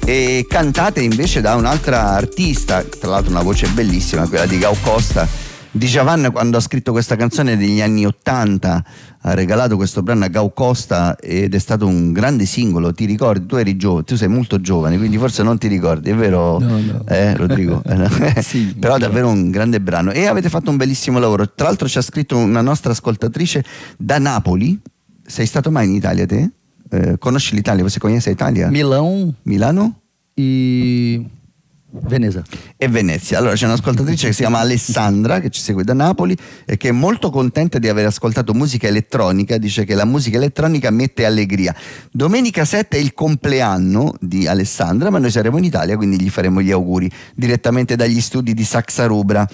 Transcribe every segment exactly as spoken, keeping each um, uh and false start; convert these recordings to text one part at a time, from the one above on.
e cantate invece da un'altra artista, tra l'altro una voce bellissima, quella di Gau Costa. Djavan, quando ha scritto questa canzone negli anni ottanta, ha regalato questo brano a Gau Costa ed è stato un grande singolo. Ti ricordi? Tu eri giovane, tu sei molto giovane, quindi forse non ti ricordi, è vero? No, no. Eh, Rodrigo? Sì, però è davvero un grande brano e avete fatto un bellissimo lavoro. Tra l'altro ci ha scritto una nostra ascoltatrice da Napoli. Sei stato mai in Italia te? Eh, conosci l'Italia? Você conhece l'Italia? Milão Milano? e Venezia. E Venezia. Allora c'è un'ascoltatrice che si chiama Alessandra, che ci segue da Napoli e che è molto contenta di aver ascoltato musica elettronica. Dice che la musica elettronica mette allegria. Domenica sette è il compleanno di Alessandra, ma noi saremo in Italia, quindi gli faremo gli auguri direttamente dagli studi di Saxa Rubra.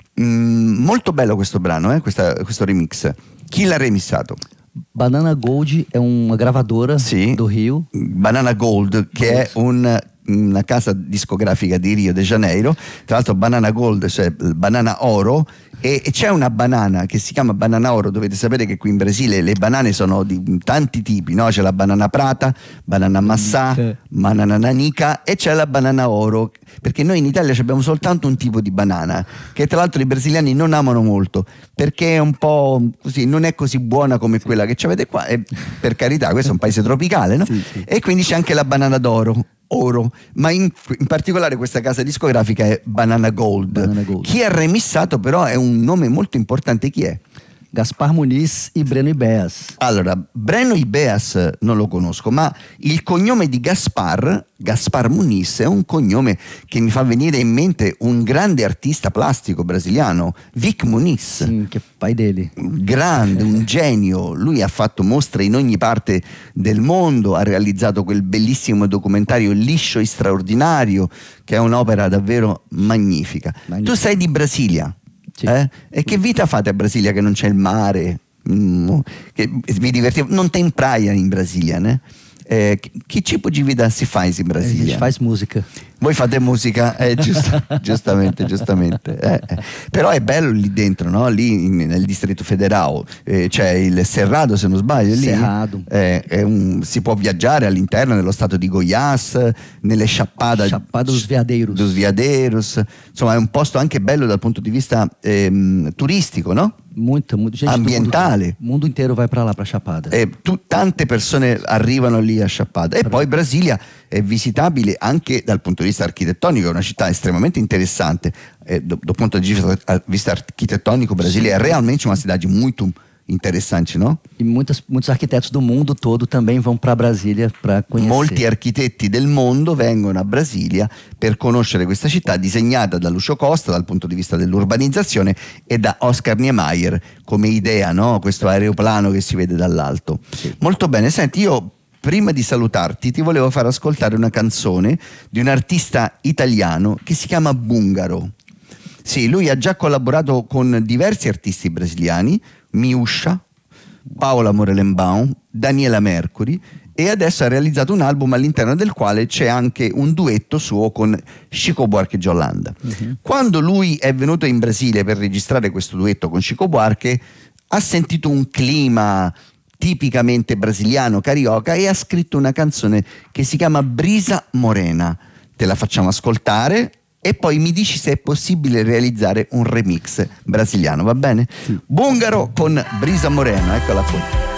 Mm, molto bello questo brano, eh? Questa, questo remix. Chi l'ha remissato? Banana Gold è una gravadora Sì. do Rio. Banana Gold, che Gold. è un una casa discografica di Rio de Janeiro. Tra l'altro Banana Gold, cioè banana oro, e, e c'è una banana che si chiama banana oro. Dovete sapere che qui in Brasile le banane sono di tanti tipi, no? C'è la banana prata, banana massà, Sì. banana nanica e c'è la banana oro, perché noi in Italia abbiamo soltanto un tipo di banana che tra l'altro i brasiliani non amano molto perché è un po' così, non è così buona come quella che ci avete qua, e per carità questo è un paese tropicale, no? Sì, sì. E quindi c'è anche la banana d'oro, oro, ma in, in particolare questa casa discografica è Banana Gold. Banana Gold. Chi ha remissato però è un nome molto importante. Chi è? Gaspar Muniz e Breno Ibeas. Allora, Breno Ibeas non lo conosco, ma il cognome di Gaspar, Gaspar Muniz, è un cognome che mi fa venire in mente un grande artista plastico brasiliano, Vic Muniz. Sim, che è pai dele. Grande, un genio. Lui ha fatto mostre in ogni parte del mondo, ha realizzato quel bellissimo documentario Liscio e straordinario, che è un'opera davvero magnifica. Magnifico. Tu sei di Brasilia? Sì. Eh? E che vita fate a Brasilia che non c'è il mare? Mm, che vi divertivate? Non tem praia in Brasilia, né? Eh, che, che tipo di vita si fa in A Brasilia? gente faz música. Voi fate musica, eh, giusto, giustamente, giustamente. Eh, eh. Però è bello lì dentro, no? Lì in- nel Distretto Federale eh, c'è il Cerrado, se non sbaglio, lì. Cerrado. Eh, è un- si può viaggiare all'interno dello stato di Goiás, nelle Chapada, Chapada dos Veadeiros. dos Veadeiros. Insomma, è un posto anche bello dal punto di vista ehm, turistico, no? Muita, muita gente. do Ambientale. mundo, mundo inteiro vai pra lá, pra Chapada. E tu- tante persone arrivano lì a Chapada. E poi Brasilia è visitabile anche dal punto di vista architettonico, è una città estremamente interessante. E do, do punto di vista, a- vista architettonico, Brasília é realmente uma cidade muito interessante, no? E muitas, muitos arquitetos do mundo todo também vão para Brasília para conhecer. Molti architetti del mondo vengono a Brasilia per conoscere questa città disegnata da Lucio Costa dal punto di vista dell'urbanizzazione e da Oscar Niemeyer come idea, no? Questo aeroplano che si vede dall'alto. Molto bene, senti, io prima di salutarti ti volevo far ascoltare una canzone di un artista italiano che si chiama Bungaro. Sì, lui ha già collaborato con diversi artisti brasiliani, Miúcha, Paola Morelenbaum, Daniela Mercury, e adesso ha realizzato un album all'interno del quale c'è anche un duetto suo con Chico Buarque de Holanda. Mhm. Quando lui è venuto in Brasile per registrare questo duetto con Chico Buarque, ha sentito un clima tipicamente brasiliano, carioca, e ha scritto una canzone che si chiama Brisa Morena. Te la facciamo ascoltare e poi mi dici se è possibile realizzare un remix brasiliano, va bene? Sì. Bungaro con Brisa Morena, eccola qui.